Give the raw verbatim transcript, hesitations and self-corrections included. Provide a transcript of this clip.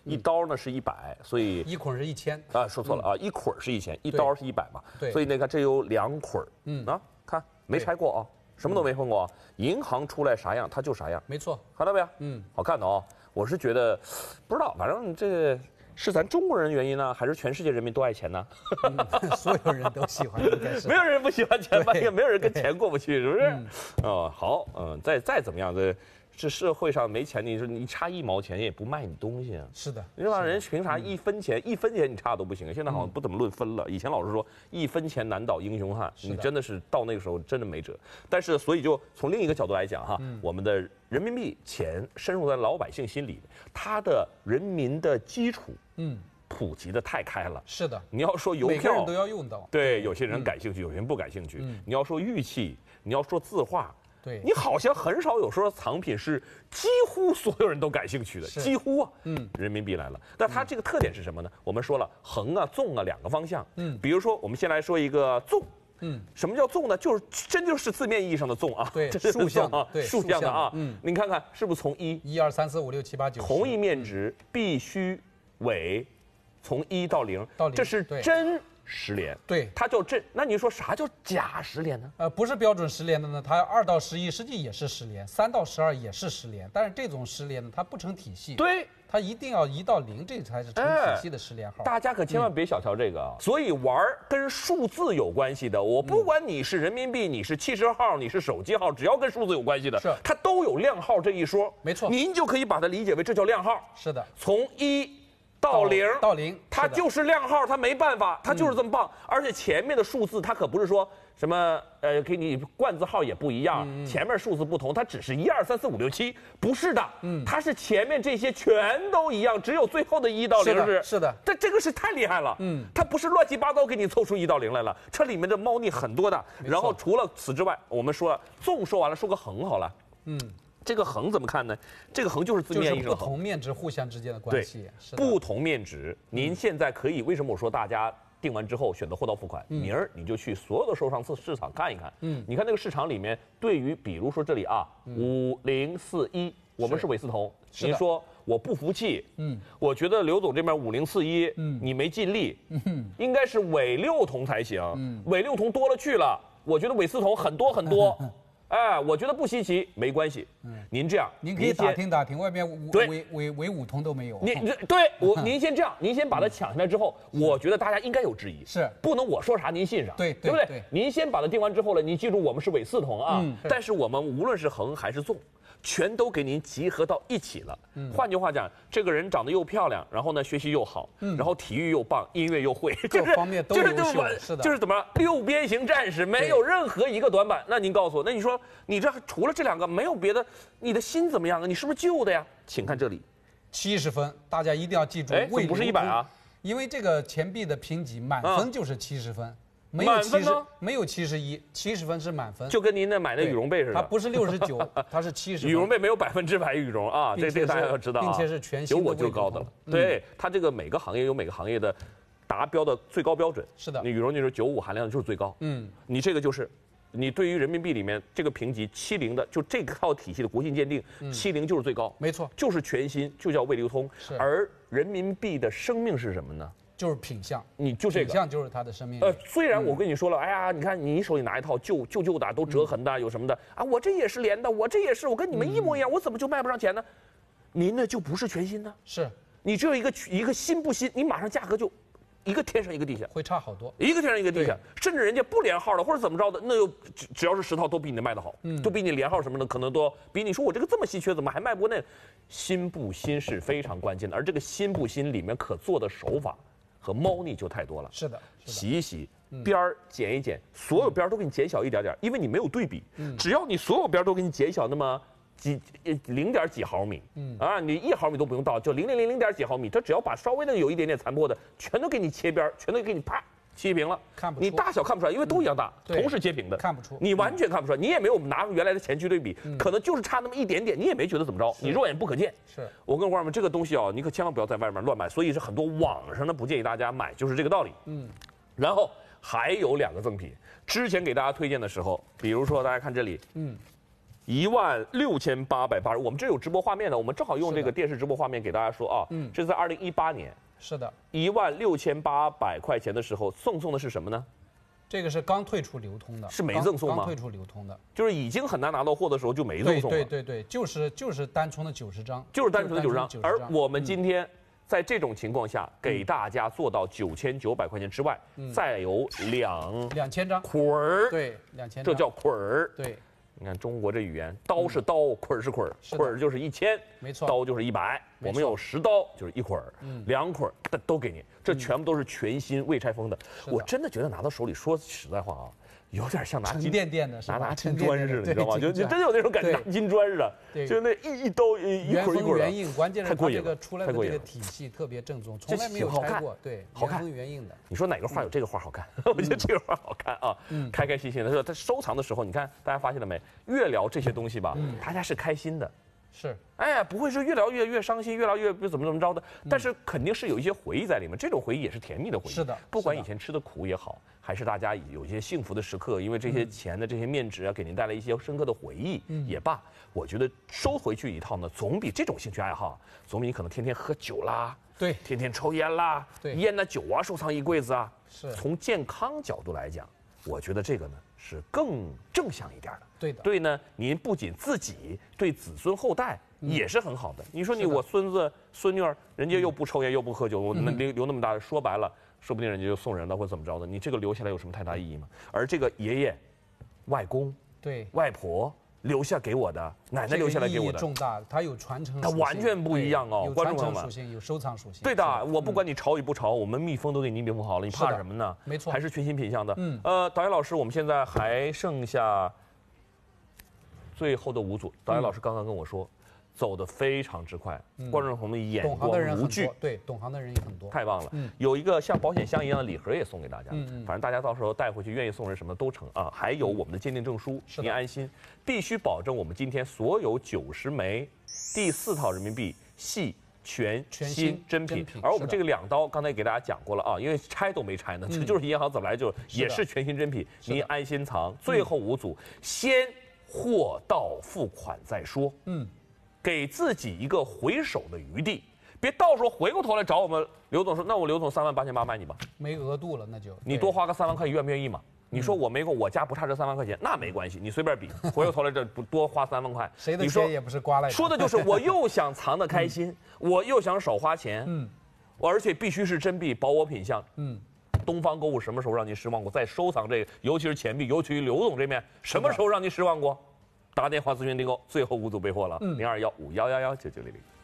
一刀呢是一百，所以一捆是一千啊，说错了啊，一捆是一千，一刀是一百嘛。 对， 所以那个这有两捆，嗯啊，看没拆过啊，什么都没分过啊。银行出来啥样，它就啥样。 没错， 看到没有？ 嗯， 好看的哦。我是觉得，不知道，反正这是咱中国人原因呢，还是全世界人民都爱钱呢？ 嗯、所有人都喜欢，应该是没有人不喜欢钱吧？也没有人跟钱过不去，是不是？嗯、哦，好，嗯，再再怎么样的。这社会上没钱，你说你差一毛钱也不卖你东西啊。 是的， 你说吧，人凭啥一分钱、嗯、一分钱你差都不行？现在好像不怎么论分了。以前老是说一分钱难倒英雄汉，你真的是到那个时候真的没辙。但是所以就从另一个角度来讲哈，嗯、我们的人民币钱深入在老百姓心里，它的人民的基础，嗯。普及的太开了， 是的。 你要说邮票， 每个人都要用到。 对，有些人感兴趣，嗯、有些人不感兴趣。嗯、你要说玉器，你要说字画。 对， 你好像很少有说藏品是几乎所有人都感兴趣的，几乎啊，嗯，人民币来了。那它这个特点是什么呢？我们说了横啊、纵啊两个方向，嗯，比如说我们先来说一个纵，嗯，什么叫纵呢？就是真就是字面意义上的纵啊， 对， 这是竖向啊， 对， 竖向的啊，嗯，你看看是不是从一， 一二三四五六七八九， 同一面值必须为从一到零， 到零， 这是真。十连， 对， 它叫正。那你说啥叫假十连呢？ 呃，不是标准十连的呢，它二到十一实际也是十连，三到十二也是十连，但是这种十连呢，它不成体系。 对， 它一定要一到零，这才是成体系的十连号。 哎、大家可千万别小瞧这个啊！嗯、所以玩跟数字有关系的，我不管你是人民币，你是汽车号，你是手机号，只要跟数字有关系的， 是它都有量号这一说。 没错， 您就可以把它理解为这叫量号。 是的， 从一。到零到零， 它就是量号，它没办法，它就是这么棒。嗯、而且前面的数字，它可不是说什么呃，给你冠字号也不一样，嗯、前面数字不同，它只是一二三四五六七，不是的，嗯，它是前面这些全都一样，只有最后的一到零是是的， 这这个是太厉害了，嗯，它不是乱七八糟给你凑出一到零来了，这里面的猫腻很多的。然后除了此之外，我们说了纵说完了，说个横好了，嗯。这个横怎么看呢？这个横就是字面意义上的横， 不同面值互相之间的关系。 不同面值，您现在可以为什么我说大家定完之后选择货到付款？明儿你就去所有的收藏市市场看一看。嗯，你看那个市场里面，对于比如说这里啊，五零四一，我们是韦斯彤，您说我不服气，嗯，我觉得刘总这边五零四一，嗯，你没尽力，嗯，应该是韦六铜才行，嗯，韦六铜多了去了，我觉得韦斯彤很多很多。哎，我觉得不稀奇，没关系。嗯，您这样， 您可以打听打听，外面唯唯唯五铜都没有。 您对我，您先这样，您先把它抢下来之后，我觉得大家应该有质疑， 是不能我说啥您信啥， 对对不对？您先把它定完之后了，您记住我们是韦四铜啊，但是我们无论是横还是纵。全都给您集合到一起了。嗯，换句话讲，这个人长得又漂亮，然后呢学习又好，嗯，然后体育又棒，音乐又会， 各方面都优秀， 是的，就是怎么六边形战士，没有任何一个短板。那您告诉我，那你说你这除了这两个没有别的，你的心怎么样啊？你是不是旧的呀？请看这里， 七十分，大家一定要记住。 哎，不是一百啊？ 因为这个钱币的评级满分就是七十分。没有七十，没有七十一，七十分是满分， 就跟您那买那羽绒被似的。 它不是六十九，它是七十。 羽绒被没有百分之百羽绒啊，这这大家要知道啊， 并且是全新的， 有我就高的了。对，它这个每个行业有每个行业的达标的最高标准。 是的， 你羽绒就是九五含量就是最高。嗯，你这个就是，你对于人民币里面这个评级七零的，就这套体系的国信鉴定，七零就是最高。 没错， 就是全新，就叫未流通。而人民币的生命是什么呢？ 就是品相， 你就这个品相就是它的生命力。 呃，虽然我跟你说了，哎呀，你看你手里拿一套旧旧旧的，都折痕的，有什么的啊？我这也是连的，我这也是，我跟你们一模一样，我怎么就卖不上钱呢？您那就不是全新的， 是你只有一个一个新不新，你马上价格就一个天上一个地下， 会差好多， 一个天上一个地下，甚至人家不连号的或者怎么着的，那又只只要是十套都比你的卖的好，嗯，都比你连号什么的可能都比你说我这个这么稀缺，怎么还卖不过那？新不新是非常关键的，而这个新不新里面可做的手法。和猫腻就太多了， 是的， 洗一洗，边儿剪一剪，所有边儿都给你减小一点点，因为你没有对比，只要你所有边儿都给你减小那么几零点几毫米，啊，你一毫米都不用到，就零零零零点几毫米，它只要把稍微的有一点点残破的，全都给你切边儿，全都给你啪切平了， 看不出， 你大小看不出来，因为都一样大，同时切平的， 看不出， 你完全看不出来，你也没有拿原来的钱去对比，可能就是差那么一点点，你也没觉得怎么着，你肉眼不可见。 是我跟伙伴们，这个东西啊，你可千万不要在外面乱买，所以是很多网上的不建议大家买，就是这个道理。嗯，然后还有两个赠品，之前给大家推荐的时候，比如说大家看这里，嗯， 一万六千八百八十。我们这有直播画面的，我们正好用这个电视直播画面给大家说啊，嗯，这是在二零一八年， 是的， 一万六千八百块钱的时候送送的是什么呢？ 这个是刚退出流通的， 是没赠送吗？ 刚退出流通的， 就是已经很难拿到货的时候就没赠送了。 对对对对，就是就是单纯的九十张， 就是单纯的九十张。而我们今天。 嗯在这种情况下，给大家做到九千九百块钱之外，嗯、再有两两千张捆儿， 对，两千， 这叫捆儿。 对， 你看中国这语言，刀是刀，嗯、捆儿是捆儿，捆儿就是一千， 没错， 刀就是一百。我们有十刀就是一捆儿，嗯、两捆儿都给你，这全部都是全新未拆封的。嗯、我真的觉得拿到手里，说实在话啊。有点像拿金沉甸甸的， 拿拿金砖似的，你知道吗？就就真有那种感觉，拿金砖似的， 对， 就那一一刀一捆一捆的。 原印，关键是它这个出来的这个体系特别正宗，从来没有拆过，对， 好看， 原封原印的。 你说哪个画有这个画好看？我觉得这个画好看啊，开开心心的。说他收藏的时候，你看大家发现了没？越聊这些东西吧，大家是开心的。 是， 哎，不会是越聊越越伤心，越聊越不怎么怎么着的，但是肯定是有一些回忆在里面，这种回忆也是甜蜜的回忆。 是的， 不管以前吃的苦也好，还是大家有一些幸福的时刻，因为这些钱的这些面值啊，给您带来一些深刻的回忆也罢，我觉得收回去一套呢，总比这种兴趣爱好，总比你可能天天喝酒啦， 对， 天天抽烟啦， 对， 烟呐酒啊收藏一柜子啊， 是从健康角度来讲，我觉得这个呢是更正向一点的。 对的， 对呢，您不仅自己对子孙后代。也是很好的。你说你我孙子孙女儿，人家又不抽烟又不喝酒，我们留留那么大，说白了，说不定人家就送人了或怎么着的。你这个留下来有什么太大意义吗？而这个爷爷、外公、 对外婆留下给我的，奶奶留下来给我的， 意义重大，它有传承， 它完全不一样哦。 有传承属性，有收藏属性。 对的，我不管你潮与不潮，我们密封都给你密封好了，你怕什么呢？ 没错， 还是全新品相的。嗯，呃，导演老师，我们现在还剩下最后的五组。导演老师刚刚跟我说。走得非常之快，嗯、观众朋友们眼光无惧， 对，懂行的人也很多， 太棒了。嗯、有一个像保险箱一样的礼盒也送给大家，嗯嗯、反正大家到时候带回去，愿意送人什么都成啊。还有我们的鉴定证书，您安心，必须保证我们今天所有九十枚第四套人民币系全新真品。而我们这个两刀刚才给大家讲过了啊，因为拆都没拆呢，这就是银行怎么来就也是全新真品，您安心藏。最后五组，先货到付款再说。嗯。给自己一个回手的余地，别到时候回过头来找我们刘总说，那我刘总三万八千八卖你吧， 没额度了，那就你多花个三万块，你愿不愿意嘛？你说我没够，我家不差这三万块钱，那没关系，你随便比，回过头来这不多花三万块， 谁的钱也不是刮来的。 说的就是我又想藏得开心，我又想少花钱，嗯，而且必须是真币，保我品相，嗯。东方购物什么时候让您失望过？在收藏这个，尤其是钱币，尤其于刘总这面，什么时候让您失望过？打电话咨询订购，最后五组备货了，零二幺五幺幺幺九九零零。